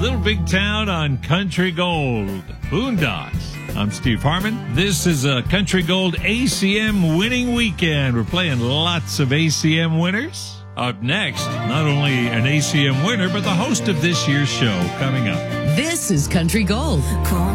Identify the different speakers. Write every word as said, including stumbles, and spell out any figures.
Speaker 1: Little Big Town on Country Gold. Boondocks. I'm Steve Harmon. This is a Country Gold A C M winning weekend. We're playing lots of A C M winners. Up next, not only an A C M winner, but the host of this year's show coming up.
Speaker 2: This is Country Gold.